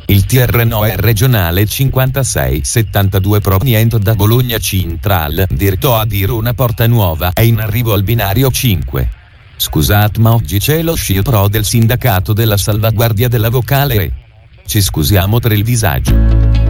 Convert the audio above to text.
Il TR è regionale 5672 proveniente da Bologna Central, diretto a Verona Porta Nuova, è in arrivo al binario 5. Scusate, ma oggi c'è lo sciopero del sindacato della salvaguardia della vocale. Ci scusiamo per il disagio.